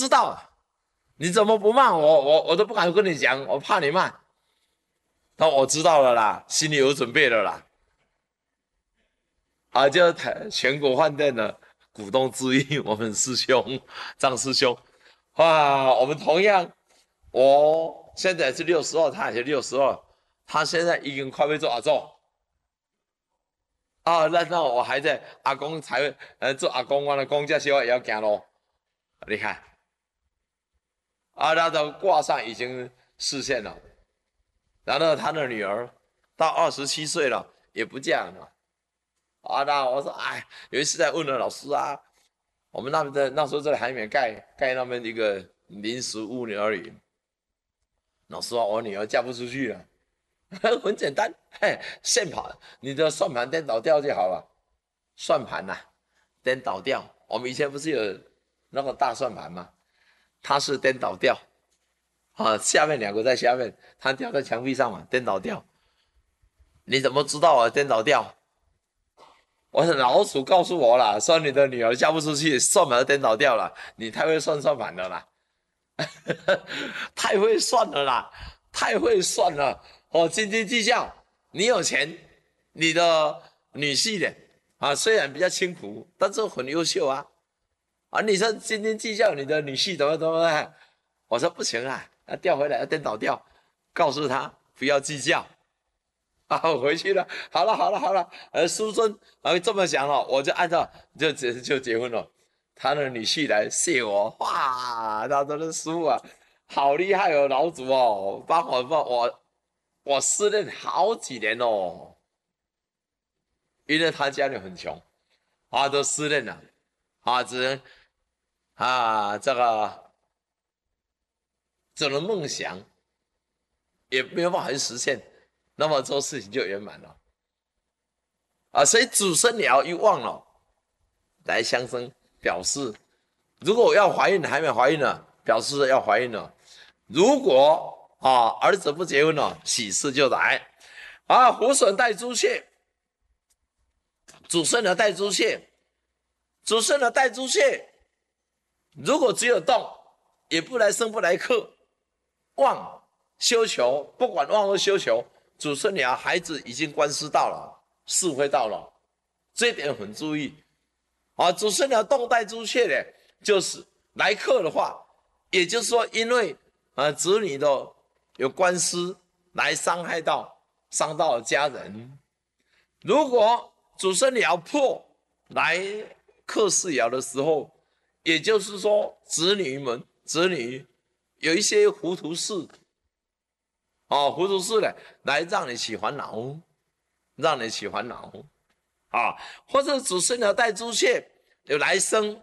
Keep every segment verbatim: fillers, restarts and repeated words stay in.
知道，你怎么不骂我？我我都不敢跟你讲，我怕你骂。他说我知道了啦，心里有准备了啦。啊，就台全国饭店的股东之一，我们师兄张师兄，哇，我们同样，我现在是六十二，他也是六十二，他现在已经快被做阿祖。啊，那那我还在阿公才呃做阿公，我的公家小也要行咯。你看，啊，他的卦上已经实现了，然后他的女儿到二十七岁了，也不嫁了。啊，那我说，哎，有一次在问了老师啊，我们那边的那时候在海里面盖盖那边一个临时屋而已。老师说，我女儿嫁不出去了。很简单，嘿，线盘，你的算盘颠倒掉就好了。算盘呐、啊，颠倒掉。我们以前不是有那个大算盘吗？它是颠倒掉，啊，下面两个在下面，它掉在墙壁上嘛，颠倒掉。你怎么知道啊？颠倒掉？我的老鼠告诉我了，说你的女儿嫁不出去，算盘颠倒掉了。你太会算算盘了啦，太会算了啦，太会算了。哦，斤斤计较，你有钱，你的女婿的啊，虽然比较辛苦，但是很优秀啊。啊，你说斤斤计较，你的女婿怎么怎么？我说不行啊，要调回来，要颠倒掉，告诉他不要计较。啊，我回去了，好了好了好了，呃，叔孙啊这么想了，我就按照就就就结婚了。他的女婿来谢我，哇，他的叔啊，好厉害哦，老祖哦，帮我帮我。我失恋好几年哦，因为他家里很穷，啊，都失恋了，啊，只能啊这个只能梦想，也没有办法去实现，那么做事情就圆满了，啊，所以主生爻一旺了，来相生，表示如果要怀孕还没怀孕呢，表示要怀孕了，如果啊儿子不结婚了，喜事就来。啊，虎损带朱雀，主生的带朱雀，主生的带朱雀，如果只有动，也不来生不来克，旺修求，不管旺或修求，主生爻孩子已经官司到了，是非到了，这一点很注意。啊，主生爻动带朱雀的，就是来克的话，也就是说，因为啊子女的有官司来伤害到。伤到了家人，如果主生爻破来克世爻的时候，也就是说子女们子女有一些糊涂事，哦，糊涂事呢，来让你起烦恼，让你起烦恼，啊，或者主生爻带朱雀有来生，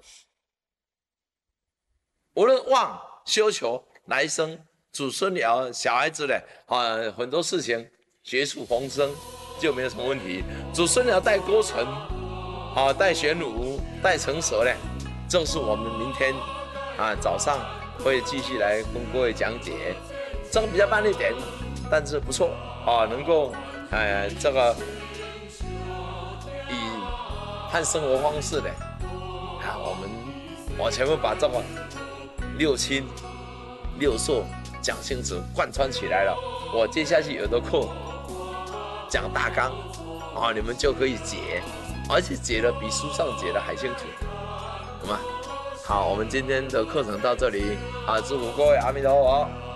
无论旺修求来生，主生爻小孩子呢，啊，很多事情。绝处逢生就没有什么问题。主生爻带勾陈，啊，带玄武，带成蛇呢，这是我们明天啊早上会继续来跟各位讲解。这个比较慢一点，但是不错啊，能够呃这个以和生活方式的啊，我们我全部把这个六亲六硕讲清楚，贯穿起来了。我接下去有的课。讲大纲啊，你们就可以解，而且解的比书上解的还清楚，好吗？好，我们今天的课程到这里啊，祝福各位阿弥陀佛。